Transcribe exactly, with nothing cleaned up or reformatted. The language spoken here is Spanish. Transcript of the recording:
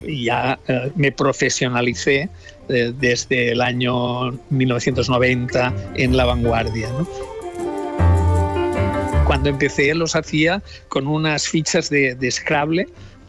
Y ya eh, me profesionalicé eh, desde el año mil novecientos noventa en La Vanguardia, ¿no? Cuando empecé los hacía con unas fichas de, de Scrabble